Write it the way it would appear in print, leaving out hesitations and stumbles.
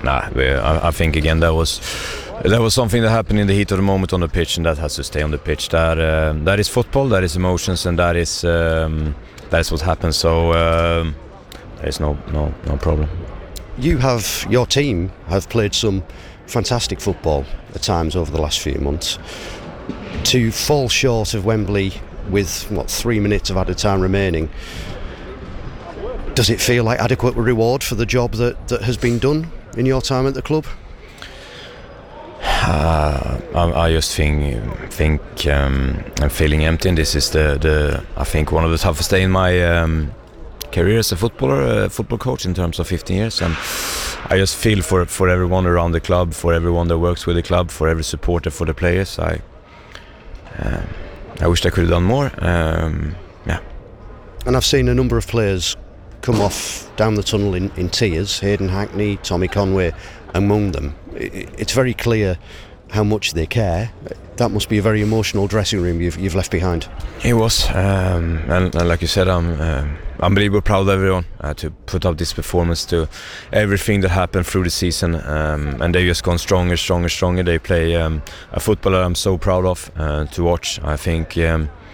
I think again that was something that happened in the heat of the moment on the pitch, and that has to stay on the pitch. That is football, that is emotions, and that is what happens. So there's no problem. Your team have played some fantastic football at times over the last few months. To fall short of Wembley with 3 minutes of added time remaining, does it feel like adequate reward for the job that has been done in your time at the club? I just think I'm feeling empty, and this is I think one of the toughest days in my career as a football coach in terms of 15 years, and I just feel for everyone around the club, for everyone that works with the club, for every supporter, for the players. I wish I could have done more. And I've seen a number of players come off down the tunnel in tears. Hayden Hackney, Tommy Conway among them. It's very clear how much they care. That must be a very emotional dressing room you've left behind. It was, and like you said, I'm unbelievably proud of everyone to put up this performance, to everything that happened through the season, and they've just gone stronger. They play a football that I'm so proud of to watch. I think